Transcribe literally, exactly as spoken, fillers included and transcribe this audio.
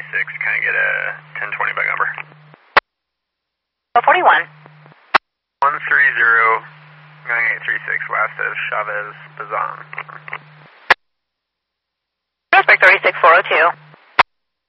thirty-six, can I get a ten twenty bug number? four forty-one. one three zero, nine eight three six, west of Chavez Bazan. Prospect thirty-six four oh two.